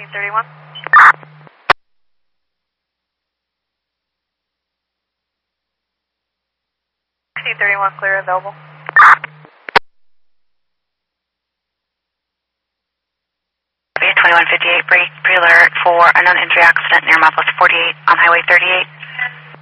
1631. 1631, clear, available. Be 2158, pre-alert for unknown injury accident near Milepost 48 on Highway 38.